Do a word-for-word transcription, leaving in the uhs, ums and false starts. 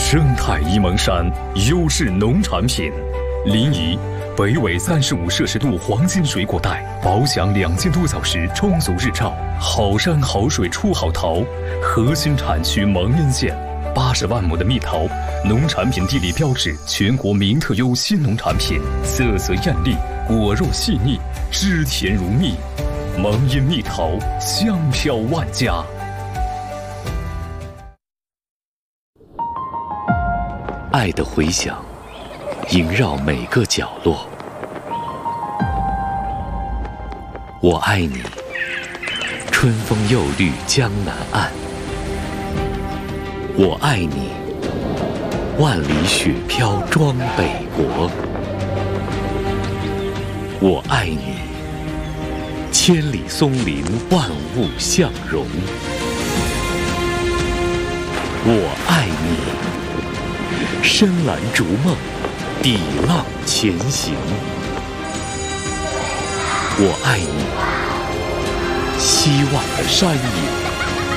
生态沂蒙山优质农产品，临沂北纬三十五摄氏度黄金水果带，保享两千多小时充足日照，好山好水出好桃。核心产区蒙阴县，八十万亩的蜜桃，农产品地理标志，全国名特优新农产品，色泽艳丽，果肉细腻，汁甜如蜜。蒙阴蜜桃，香飘万家。 爱的回响萦绕每个角落。我爱你，春风又绿江南岸。我爱你，万里雪飘装北国。我爱你，千里松林万物相融。我爱你，深蓝逐梦，抵浪前行。我爱你，希望的山野。